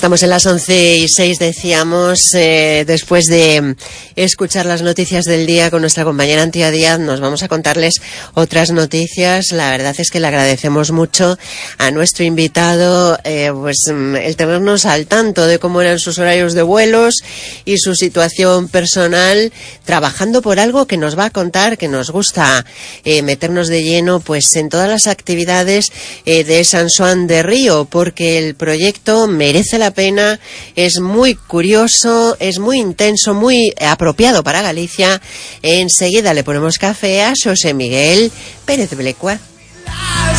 Estamos en las 11:06, decíamos, después de escuchar las noticias del día con nuestra compañera Antía Díaz, nos vamos a contarles otras noticias. La verdad es que le agradecemos mucho a nuestro invitado el tenernos al tanto de cómo eran sus horarios de vuelos y su situación personal, trabajando por algo que nos va a contar, que nos gusta meternos de lleno pues en todas las actividades de San Xoán de Río, porque el proyecto merece la pena, es muy curioso, es muy intenso, muy apropiado para Galicia. Enseguida le ponemos café a Xosé Miguel Pérez Blecua.